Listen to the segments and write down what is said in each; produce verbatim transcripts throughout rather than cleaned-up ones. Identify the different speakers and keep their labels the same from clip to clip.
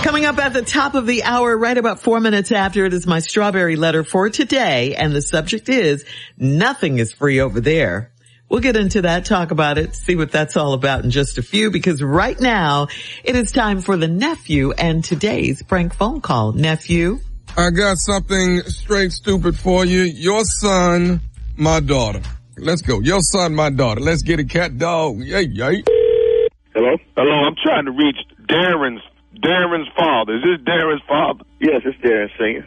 Speaker 1: Coming up at the top of the hour, right about four minutes after, it is my strawberry letter for today. And the subject is, nothing is free over there. We'll get into that, talk about it, see what that's all about in just a few, because right now it is time for the nephew and today's prank phone call. Nephew?
Speaker 2: I got something straight stupid for you. Your son, my daughter. Let's go. Your son, my daughter. Let's get a cat dog. Yay, yay.
Speaker 3: Hello?
Speaker 4: Hello, I'm trying to reach Darren's Darren's father. Is this Darren's father?
Speaker 3: Yes, it's Darren Senior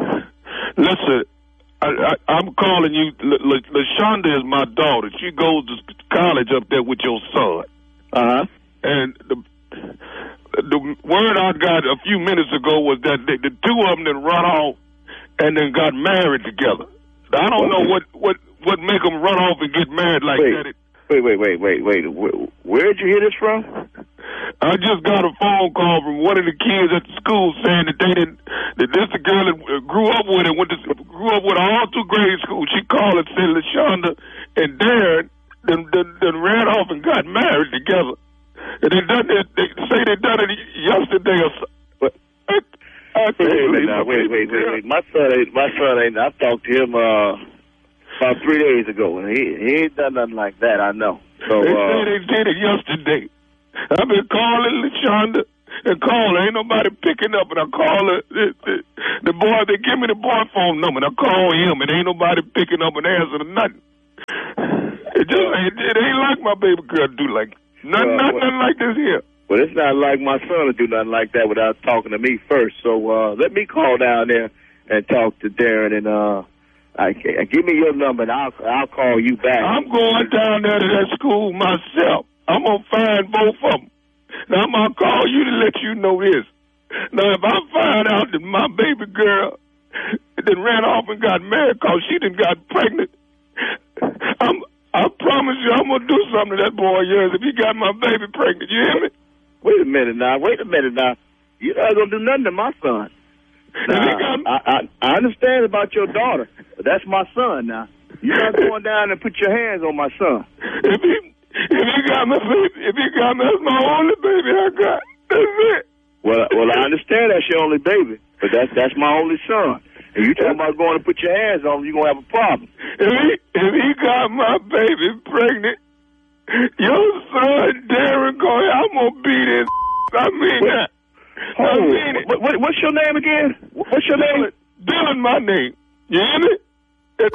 Speaker 4: Listen, I, I, I'm calling you. L- L- LaShonda is my daughter. She goes to college up there with your son.
Speaker 3: Uh-huh.
Speaker 4: And the the word I got a few minutes ago was that they, the two of them then run off and then got married together. I don't know what, what, what make them run off and get married like
Speaker 3: wait,
Speaker 4: that. It,
Speaker 3: wait, wait, wait, wait, wait. Where, where'd you hear this from?
Speaker 4: I just got a phone call from one of the kids at the school saying that they didn't, that this the girl that grew up with and went to, grew up with all through grade school. She called and said LaShonda and Darren then, then, then ran off and got married together. And they done it, they say they done it yesterday or so. But I, I
Speaker 3: wait, wait, now, wait, wait, wait, wait. My son ain't, my son ain't, I talked to him, uh, about three days ago, and he, he ain't done nothing like that, I know. So,
Speaker 4: they
Speaker 3: uh,
Speaker 4: say they did it yesterday. I've been calling LaShonda and calling. Ain't nobody picking up. And I call her, the, the, the boy, they give me the boy phone number. And I call him, and ain't nobody picking up and answering nothing. It just ain't, it ain't like my baby girl do like nothing,
Speaker 3: well,
Speaker 4: nothing
Speaker 3: well,
Speaker 4: like this here.
Speaker 3: Well, it's not like my son to do nothing like that without talking to me first. So uh, let me call down there and talk to Darren, and uh, I, I, give me your number, and I'll, I'll call you back.
Speaker 4: I'm going down there to that school myself. I'm going to find both of them. Now, I'm going to call you to let you know this. Now, if I find out that my baby girl then ran off and got married because she done got pregnant, I'm, I promise you I'm going to do something to that boy of yours if he got my baby pregnant. You hear me?
Speaker 3: Wait a minute now. Wait a minute now. You're not going to do nothing to my son. Now, got... I, I, I understand about your daughter, but that's my son now. You're not going down and put your hands on my son.
Speaker 4: If he... If he got my baby, if he got my, that's my only baby I got. That's it.
Speaker 3: Well, well, I understand that's your only baby, but that's that's my only son. If you talking about going to put your hands on him, you're gonna have a problem.
Speaker 4: If he if he got my baby pregnant, your son Darren going, I'm gonna beat his. I mean
Speaker 3: what?
Speaker 4: that.
Speaker 3: Oh,
Speaker 4: I mean it.
Speaker 3: What, what, what's your name again? What's your
Speaker 4: Dylan,
Speaker 3: name?
Speaker 4: Dylan, my name. You hear me? It's,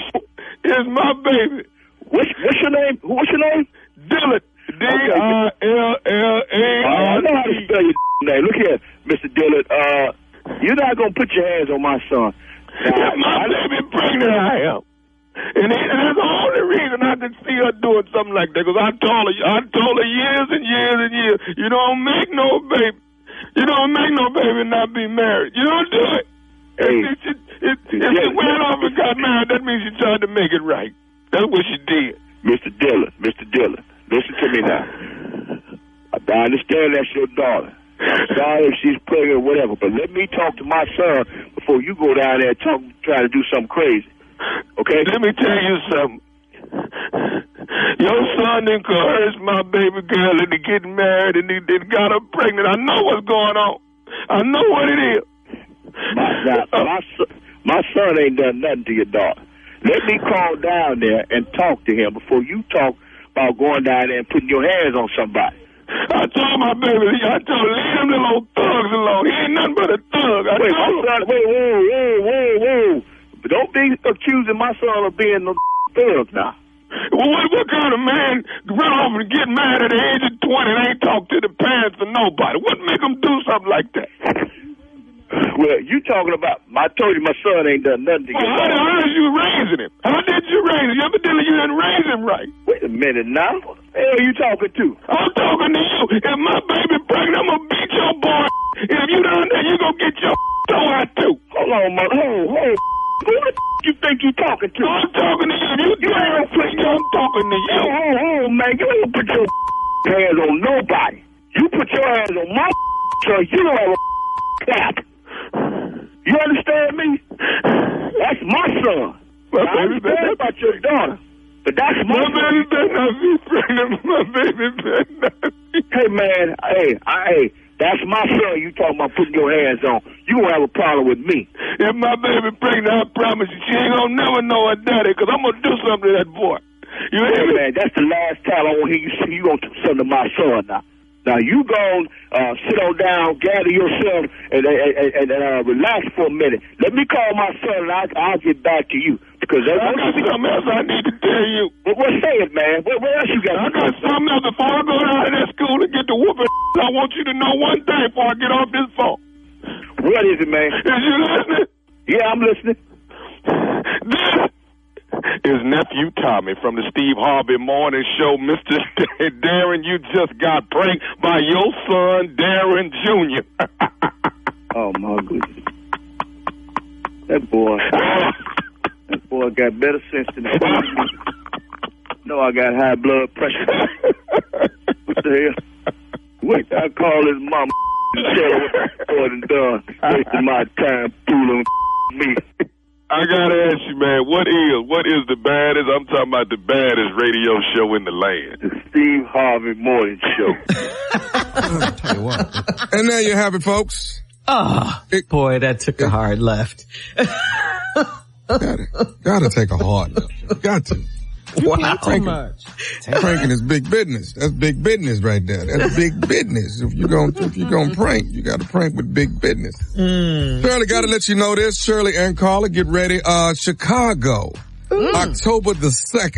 Speaker 4: it's my baby.
Speaker 3: What's, what's your name? What's your name?
Speaker 4: Dylan. D I L L A.
Speaker 3: I know how to spell your name. Look here, Mister Dillard. Uh, you're not going to put your hands on my son.
Speaker 4: Now, if my baby pregnant, I am. And, it, and that's the only reason I can see her doing something like that. Because I told her, I told her years and years and years, you don't make no baby. You don't make no baby and not be married. You don't do it.
Speaker 3: Hey,
Speaker 4: if she, if, if she went off and got married, that means she tried to make it right. That's what she did.
Speaker 3: Mister Dillard, Mister Dillard, listen to me now. I understand that's your daughter. I'm sorry if she's pregnant or whatever, but let me talk to my son before you go down there and talk, try to do something crazy. Okay?
Speaker 4: Let me tell you something. Your son done coerced my baby girl into getting married and he done got her pregnant. I know what's going on. I know what it is.
Speaker 3: My, now, my, son, my son ain't done nothing to your daughter. Let me call down there and talk to him before you talk about going down there and putting your hands on somebody.
Speaker 4: I told my baby, I told him, leave them little old thugs alone. He ain't nothing but a thug. I
Speaker 3: wait,
Speaker 4: told
Speaker 3: son, wait, whoa, whoa, whoa, whoa. But don't be accusing my son of being no thug now.
Speaker 4: Well, what, what kind of man run off and get mad at the age of twenty and ain't talk to the parents or nobody? What make him do something like that?
Speaker 3: Well, you talking about, I told you my son ain't done nothing to
Speaker 4: well,
Speaker 3: you.
Speaker 4: How, how did you raising him? How did you raise him? Evidently you didn't raise him right.
Speaker 3: Wait a minute now. Who the hell are you talking to?
Speaker 4: I'm talking to you. If my baby pregnant, I'm going to beat your boy. If you down there, you going to get your toe out too.
Speaker 3: Hold on, man. Hold, hold. Who the you think you talking to?
Speaker 4: I'm talking to you. You, you ain't put you. I'm talking to you.
Speaker 3: Hold, hold, hold, man. You ain't put your hands on nobody. You put your hands on my son. You don't have a clap. You understand me? That's my son.
Speaker 4: My
Speaker 3: I understand about your daughter, but that's my,
Speaker 4: my
Speaker 3: son.
Speaker 4: baby better not be pregnant. My baby better not be.
Speaker 3: Hey, man. Hey, I, hey, That's my son you talking about putting your hands on. You gonna have a problem with me.
Speaker 4: If my baby pregnant, I promise you, she ain't gonna never know her daddy, because I'm gonna do something to that boy. You hear
Speaker 3: Hey,
Speaker 4: me?
Speaker 3: man, that's the last time I want to hear you say you gonna do something to my son now. Now, you gonna uh, sit on down, gather yourself, and, and, and uh, relax for a minute. Let me call my son, and I'll, I'll get back to you. Because
Speaker 4: I got something else I need to tell you.
Speaker 3: What, what say it, man? What, what else you got?
Speaker 4: I got something else. Before I go down to that school to get the whooping, I want you to know one thing before I get off this phone.
Speaker 3: What is it, man?
Speaker 4: Is you listening?
Speaker 3: Yeah, I'm listening.
Speaker 4: This is nephew Tommy from the Steve Harvey Morning Show. Mister Darren, you just got pranked by your son, Darren Junior
Speaker 3: Oh, my goodness. That boy, that boy got better sense than that. No, I got high blood pressure. What the hell? Wait, I call his mama and tell her what and done. Wasting my time fooling me.
Speaker 4: I gotta ask you, man, what is, what is the baddest, I'm talking about the baddest radio show in the land?
Speaker 3: The Steve Harvey Morning Show.
Speaker 2: Tell you what. And there you have it, folks.
Speaker 1: Oh, it, boy, that took a hard left.
Speaker 2: gotta, gotta take a hard left. Got to.
Speaker 1: Wow.
Speaker 2: Pranking, pranking is big business. That's big business right there. That's big business. If you're gonna, if you're gonna prank, you gotta prank with big business.
Speaker 1: Mm.
Speaker 2: Shirley, gotta let you know this. Shirley and Carla, get ready. Uh, Chicago, mm. October the second.